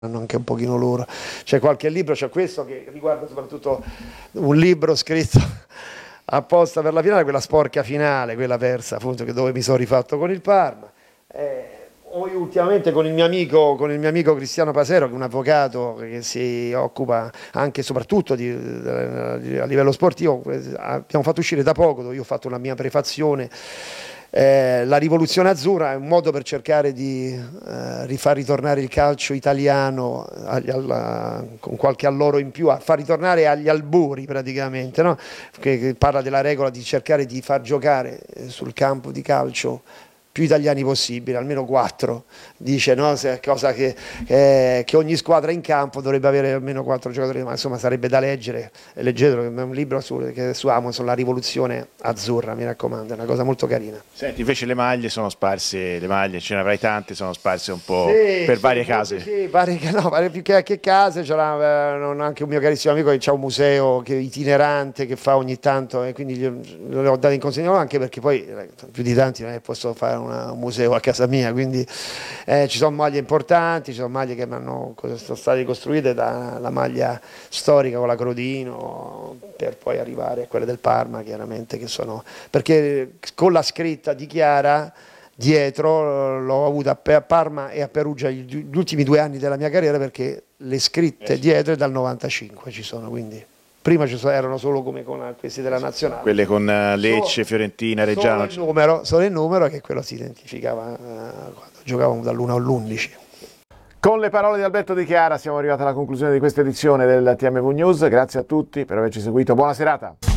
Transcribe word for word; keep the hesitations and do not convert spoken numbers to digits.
hanno anche un pochino loro. C'è qualche libro, c'è questo che riguarda soprattutto un libro scritto apposta per la finale, quella sporca finale, quella persa appunto, che dove mi sono rifatto con il Parma. Eh, Poi ultimamente con il mio amico, con il mio amico Cristiano Pasero, che è un avvocato che si occupa anche e soprattutto di, di, a livello sportivo, abbiamo fatto uscire da poco, dove io ho fatto una mia prefazione. Eh, la rivoluzione azzurra è un modo per cercare di eh, rifar ritornare il calcio italiano agli, alla, con qualche alloro in più, a far ritornare agli albori praticamente, no? che, che parla della regola di cercare di far giocare eh, sul campo di calcio più italiani possibile, almeno quattro, dice, no? Se, cosa che, eh, che ogni squadra in campo dovrebbe avere almeno quattro giocatori, ma insomma sarebbe da leggere, leggetelo, è un libro su, che, su Amazon, La rivoluzione azzurra, mi raccomando, è una cosa molto carina. Senti, invece le maglie sono sparse, le maglie, ce ne avrai tante, sono sparse un po' Sì, per sì, varie molto, case. sì, pare che, no, pare più che, che case, c'era eh, anche un mio carissimo amico che ha un museo che, itinerante che fa ogni tanto e quindi le ho date in consegna anche perché poi eh, più di tanti non è che posso fare una, un museo a casa mia, quindi eh, ci sono maglie importanti, ci sono maglie che hanno, sono state costruite dalla maglia storica con la Crodino per poi arrivare a quelle del Parma chiaramente, che sono, perché con la scritta di Chiara dietro l'ho avuta a Parma e a Perugia gli ultimi due anni della mia carriera, perché le scritte dietro è dal novantacinque ci sono, quindi prima ci sono, erano solo come con questi della nazionale, quelle con Lecce, solo, Fiorentina, Reggiano. Solo il numero, solo il numero che quello si identificava eh, quando giocavamo dall'uno all'undici. Con le parole di Alberto Di Chiara siamo arrivati alla conclusione di questa edizione del T M V News, grazie a tutti per averci seguito, buona serata.